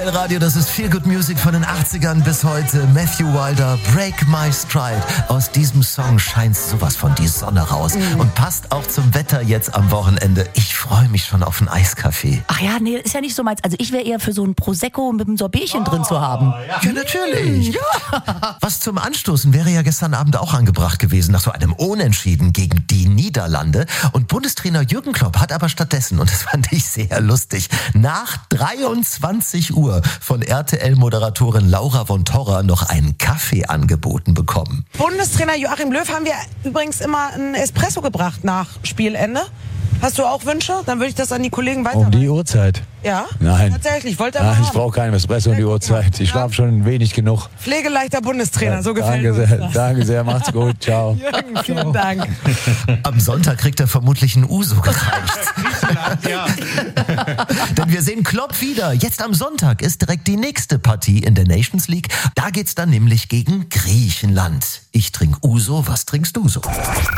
RTL Radio, das ist Feel Good Music von den 80ern bis heute. Matthew Wilder, Break My Stride. Aus diesem Song scheint sowas von die Sonne raus. Und passt auch zum Wetter jetzt am Wochenende. Ich freue mich schon auf einen Eiskaffee. Ach ja, nee, ist ja nicht so meins. Also ich wäre eher für so ein Prosecco mit einem Sorbetchen drin zu haben. Ja, natürlich. Ja. Was zum Anstoßen wäre ja gestern Abend auch angebracht gewesen, nach so einem Unentschieden gegen die Niederlande. Und Bundestrainer Jürgen Klopp hat aber stattdessen, und das fand ich sehr lustig, nach 23 Uhr von RTL-Moderatorin Laura von Torra noch einen Kaffee angeboten bekommen. Bundestrainer Joachim Löw haben wir übrigens immer einen Espresso gebracht nach Spielende. Hast du auch Wünsche? Dann würde ich das an die Kollegen weiterleiten. Um die Uhrzeit? Ja? Nein. Tatsächlich, wollte er Nein, mal ich brauche keinen Espresso um die Uhrzeit. Ich schlafe schon wenig genug. Pflegeleichter Bundestrainer, so gefällt Danke mir sehr, das. danke sehr, macht's gut, ciao. Jürgen, vielen Dank. Am Sonntag kriegt er vermutlich einen Uso gereicht. Ja. Denn wir sehen Klopp wieder. Jetzt am Sonntag ist direkt die nächste Partie in der Nations League. Da geht's dann nämlich gegen Griechenland. Ich trinke Uso, was trinkst du so?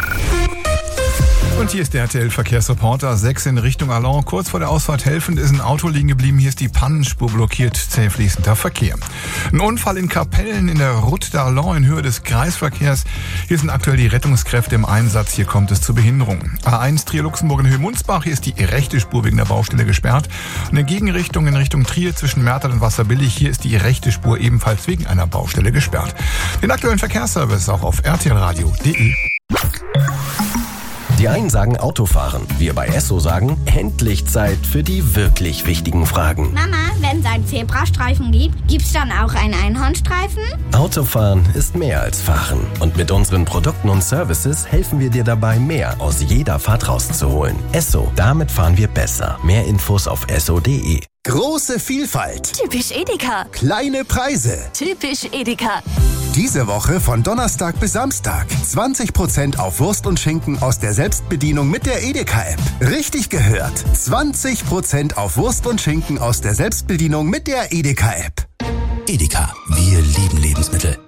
Und hier ist der RTL-Verkehrsreporter. 6 in Richtung Allons. Kurz vor der Ausfahrt helfend ist ein Auto liegen geblieben. Hier ist die Pannenspur blockiert, zäh fließender Verkehr. Ein Unfall in Kapellen in der Route d'Arlon in Höhe des Kreisverkehrs. Hier sind aktuell die Rettungskräfte im Einsatz. Hier kommt es zu Behinderungen. A1 Trier-Luxemburg in Höhe Munzbach. Hier ist die rechte Spur wegen der Baustelle gesperrt. Und in Gegenrichtung in Richtung Trier zwischen Mertal und Wasserbillig. Hier ist die rechte Spur ebenfalls wegen einer Baustelle gesperrt. Den aktuellen Verkehrsservice auch auf rtlradio.de. Die einen sagen Autofahren, wir bei Esso sagen, endlich Zeit für die wirklich wichtigen Fragen. Mama, wenn es einen Zebrastreifen gibt, gibt's dann auch einen Einhornstreifen? Autofahren ist mehr als Fahren. Und mit unseren Produkten und Services helfen wir dir dabei, mehr aus jeder Fahrt rauszuholen. Esso, damit fahren wir besser. Mehr Infos auf esso.de. Große Vielfalt. Typisch Edeka. Kleine Preise. Typisch Edeka. Diese Woche von Donnerstag bis Samstag. 20% auf Wurst und Schinken aus der Selbstbedienung mit der Edeka-App. Richtig gehört. 20% auf Wurst und Schinken aus der Selbstbedienung mit der Edeka-App. Edeka. Wir lieben Lebensmittel.